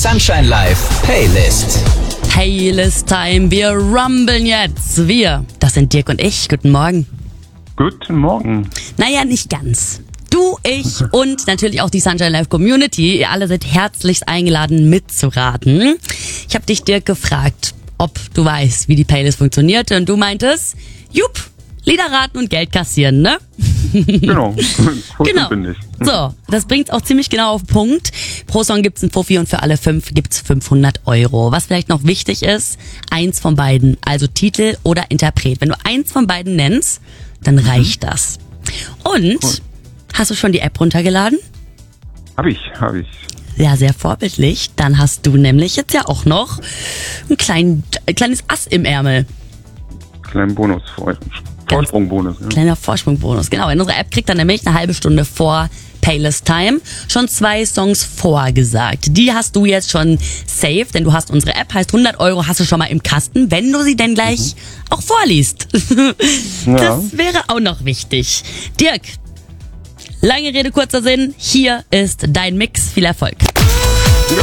Sunshine Live Playlist. Playlist Time. Wir rumbeln jetzt. Wir, das sind Dirk und ich. Guten Morgen. Guten Morgen. Naja, nicht ganz. Du, ich und natürlich auch die Sunshine Live Community. Ihr alle seid herzlichst eingeladen mitzuraten. Ich habe dich, Dirk, gefragt, ob du weißt, wie die Playlist funktioniert. Und du meintest, jupp, Lieder raten und Geld kassieren, ne? Genau. Genau. Bin ich. So, das bringt's auch ziemlich genau auf den Punkt. Pro Song gibt's einen Fuffi und für alle 5 gibt's 500 €. Was vielleicht noch wichtig ist, eins von beiden, also Titel oder Interpret. Wenn du eins von beiden nennst, dann reicht das. Und, Cool. Hast du schon die App runtergeladen? Hab ich. Ja, sehr vorbildlich. Dann hast du nämlich jetzt ja auch noch ein kleines Ass im Ärmel. Kleinen Bonus. Vorsprungbonus. Ja. Kleiner Vorsprungbonus, genau. In unserer App kriegt er nämlich eine halbe Stunde vor Playlist Time schon 2 Songs vorgesagt. Die hast du jetzt schon safe, denn du hast unsere App, heißt 100 € hast du schon mal im Kasten, wenn du sie denn gleich auch vorliest. Ja. Das wäre auch noch wichtig. Dirk, lange Rede, kurzer Sinn, hier ist dein Mix. Viel Erfolg.